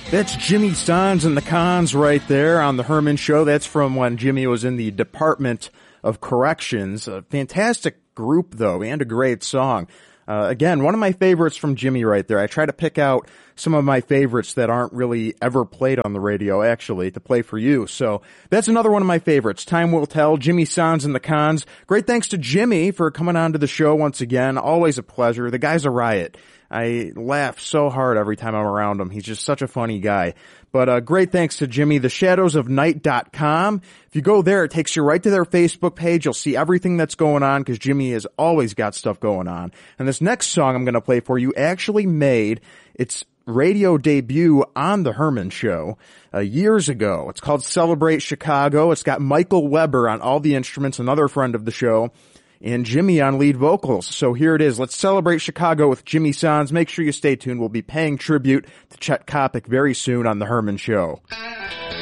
That's Jimmy Sons and the Cons right there on the Herman Show. That's from when Jimmy was in the Department of Corrections. A fantastic group, though, and a great song. Again, one of my favorites from Jimmy right there. I try to pick out some of my favorites that aren't really ever played on the radio, actually, to play for you. So that's another one of my favorites. Time Will Tell, Jimmy Sons and the Cons. Great thanks to Jimmy for coming on to the show once again. Always a pleasure. The guy's a riot. I laugh so hard every time I'm around him. He's just such a funny guy. But great thanks to Jimmy. TheShadowsOfNight.com. If you go there, it takes you right to their Facebook page. You'll see everything that's going on because Jimmy has always got stuff going on. And this next song I'm going to play for you actually made its radio debut on the Herman Show years ago. It's called Celebrate Chicago. It's got Michael Weber on all the instruments, another friend of the show, and Jimmy on lead vocals. So here it is. Let's celebrate Chicago with Jimmy Sons. Make sure you stay tuned. We'll be paying tribute to Chet Kopic very soon on The Herman Show.